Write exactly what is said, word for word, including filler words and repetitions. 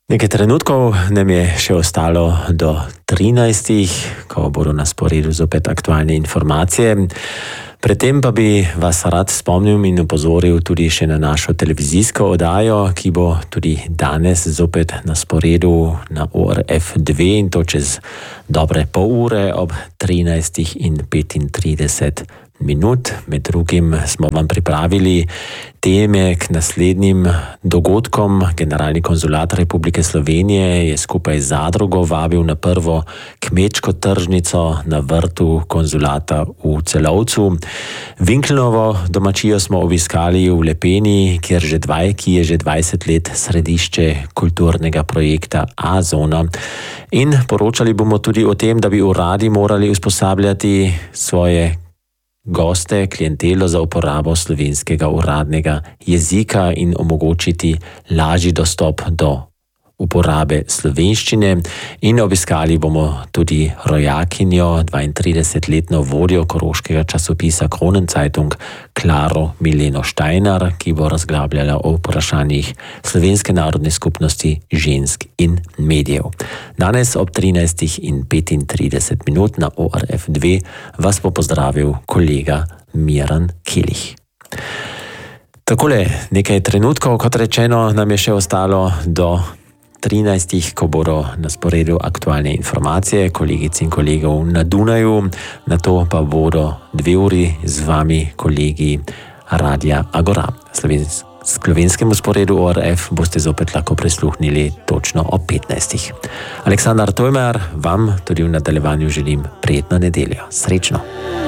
Nekaj trenutkov nam je še ostalo do trinajstih, ko bodo na sporedu zopet aktualne informacije. Predtem pa bi vas rad spomnil in opozoril tudi še na našo televizijsko oddajo, ki bo tudi danes zopet na sporedu na O R F dve in to čez dobre pol ure ob trinajstih in petintrideset minut. Med drugim smo vam pripravili teme k naslednjim dogodkom. Generalni konzulat Republike Slovenije je skupaj z zadrugo vabil na prvo kmečko tržnico na vrtu konzulata v Celovcu. Vinklnovo domačijo smo obiskali v Lepeni, kjer že dvaj, ki je že dvajset let središče kulturnega projekta A-zona. In poročali bomo tudi o tem, da bi uradi morali usposabljati svoje goste, klientelo za uporabo slovenskega uradnega jezika in omogočiti lažji dostop do uporabe slovenščine. In obiskali bomo tudi rojakinjo, dvaintridesetletno vodjo koroškega časopisa Kronenzeitung, Klaro Mileno Steiner, ki bo razglabljala o vprašanjih slovenske narodne skupnosti, žensk in medijev. Danes ob trinajstih in petintrideset minut na O R F dve vas bo pozdravil kolega Miran Kilih. Takole, nekaj trenutkov, kot rečeno, nam je še ostalo do trinajstih, ko bodo na sporedu aktualne informacije kolegic in kolegov na Dunaju, na to pa bodo dve uri z vami kolegi Radia Agora. Slovenskemu sporedu O R F boste zopet lahko prisluhnili točno ob petnajstih. Aleksandar Tojmer, vam tudi v nadaljevanju želim prijetno nedeljo. Srečno!